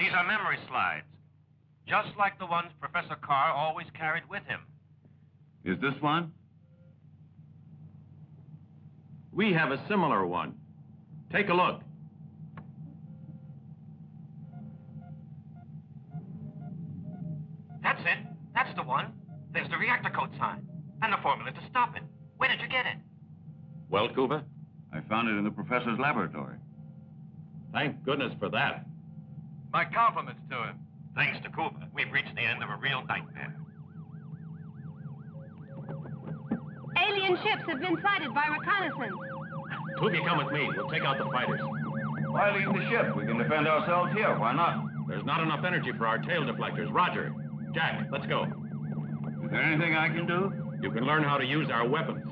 These are memory slides, just like the ones Professor Carr always carried with him. Is this one? We have a similar one. Take a look. That's it. That's the one. There's the reactor code sign and the formula to stop it. Where did you get it? Well, Cuba, I found it in the professor's laboratory. thank goodness for that. My compliments to him. Thanks to Cuba, we've reached the end of a real nightmare. Alien ships have been sighted by reconnaissance. Tubby, come with me. We'll take out the fighters. Why leave the ship? We can defend ourselves here. Why not? There's not enough energy for our tail deflectors. Roger. Jack, let's go. Is there anything I can do? You can learn how to use our weapons.